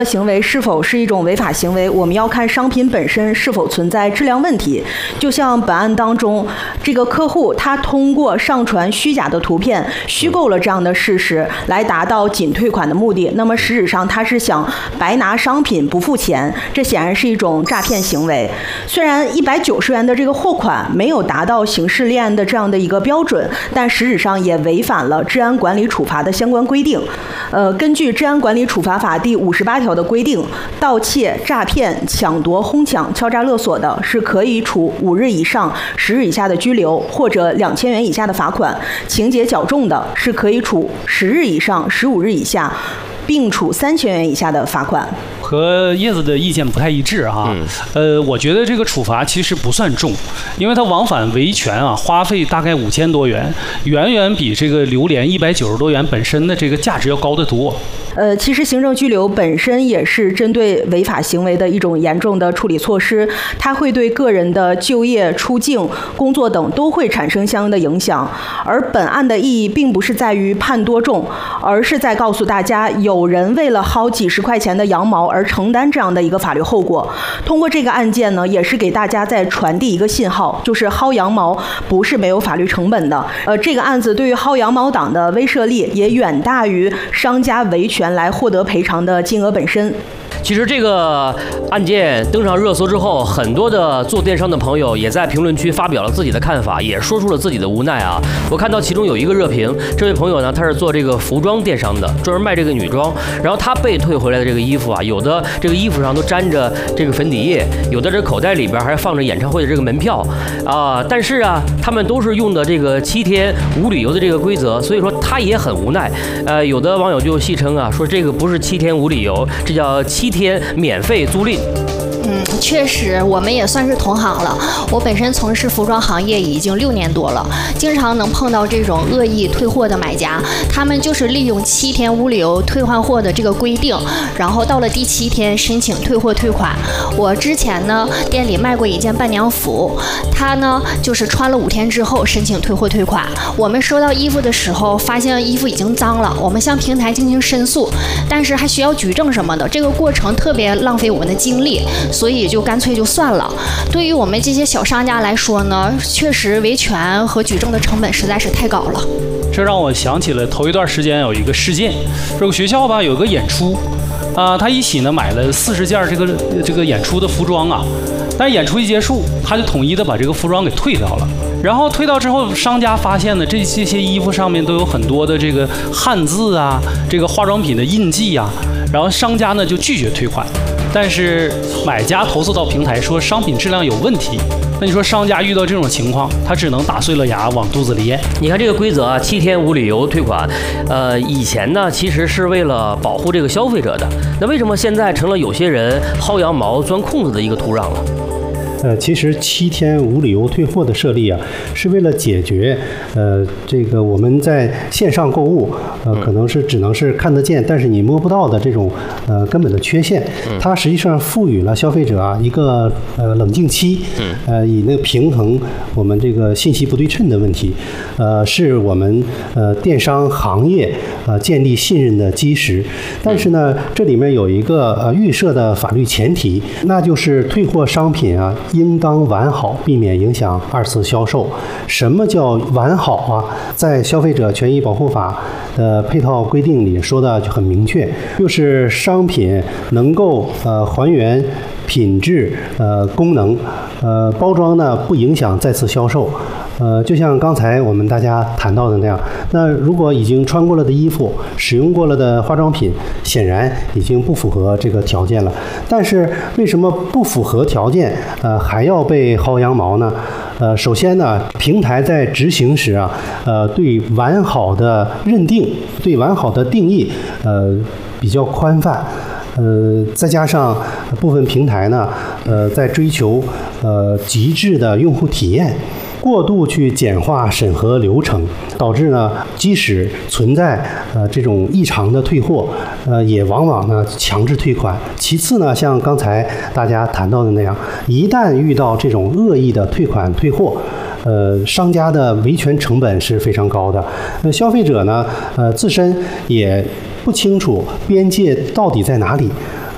行为是否是一种违法行为，我们要看商品本身是否存在质量问题。就像本案当中，这个客户他通过上传虚假的图片，虚构了这样的事实，来达到仅退款的目的。那么实质上他是想白拿商品不付钱，这显然是一种诈骗行为。虽然190元的这个货款没有达到刑事立案的这样的一个标准，但实质上也违反了治安管理处罚的相关规定。根据治安管理处罚法第58条的规定，盗窃、诈骗、抢夺、哄抢、敲诈勒索的，是可以处5日以上10日以下的拘留，或者2000元以下的罚款；情节较重的，是可以处10日以上15日以下，并处3000元以下的罚款。 和叶子的意见不太一致啊。我觉得这个处罚其实不算重，因为它往返维权啊，花费大概5000多元，远远比这个榴莲190多元本身的这个价值要高得多。 其实行政拘留本身也是针对违法行为的一种严重的处理措施，它会对个人的就业、出境、工作等都会产生相应的影响。而本案的意义并不是在于判多重，而是在告诉大家，有人为了薅几十块钱的羊毛而承担这样的一个法律后果。通过这个案件呢，也是给大家在传递一个信号，就是薅羊毛不是没有法律成本的。这个案子对于薅羊毛党的威慑力也远大于商家维权来获得赔偿的金额本身。 其实这个案件登上热搜之后，很多的做电商的朋友也在评论区发表了自己的看法，也说出了自己的无奈啊。我看到其中有一个热评，这位朋友呢，他是做这个服装电商的，专门卖这个女装，然后他被退回来的这个衣服啊，有的这个衣服上都沾着这个粉底液，有的这口袋里边还放着演唱会的这个门票啊，但是啊，他们都是用的这个7天无理由的这个规则，所以说他也很无奈。有的网友就戏称啊，说这个不是7天无理由，这叫7天免费租赁。 确实，我们也算是同行了。我本身从事服装行业已经6年多了，经常能碰到这种恶意退货的买家，他们就是利用7天无理由退换货的这个规定，然后到了第7天申请退货退款。我之前呢，店里卖过一件伴娘服，他呢就是穿了5天之后申请退货退款。我们收到衣服的时候，发现衣服已经脏了，我们向平台进行申诉，但是还需要举证什么的，这个过程特别浪费我们的精力，所以就干脆就算了。对于我们这些小商家来说呢，确实维权和举证的成本实在是太高了。 这让我想起了头一段时间有一个事件，这个学校吧有个演出，他一起呢买了40件这个演出的服装啊，但是演出一结束，他就统一的把这个服装给退掉了。然后退掉之后，商家发现呢，这些衣服上面都有很多的这个汉字啊，这个化妆品的印记啊，然后商家呢就拒绝退款。但是买家投诉到平台说商品质量有问题，那你说商家遇到这种情况，他只能打碎了牙往肚子里咽。 你看这个规则啊，7天无理由退款，以前呢其实是为了保护这个消费者的，那为什么现在成了有些人薅羊毛钻空子的一个土壤了？ 其实7天无理由退货的设立啊，是为了解决这个我们在线上购物可能是只能是看得见，但是你摸不到的这种根本的缺陷。它实际上赋予了消费者啊一个冷静期，以那个平衡我们这个信息不对称的问题，是我们电商行业建立信任的基石。但是呢，这里面有一个预设的法律前提，那就是退货商品啊应当完好，避免影响2次销售。什么叫完好啊？在消费者权益保护法的配套规定里说的就很明确，就是商品能够还原品质、功能，包装呢不影响再次销售。就像刚才我们大家谈到的那样，那如果已经穿过了的衣服、使用过了的化妆品，显然已经不符合这个条件了。但是为什么不符合条件，还要被薅羊毛呢？首先呢，平台在执行时啊，对完好的认定、对完好的定义，比较宽泛。再加上部分平台呢，在追求极致的用户体验，过度去简化审核流程，导致呢，即使存在这种异常的退货，也往往呢强制退款。其次呢，像刚才大家谈到的那样，一旦遇到这种恶意的退款退货，商家的维权成本是非常高的。消费者呢，自身也不清楚边界到底在哪里，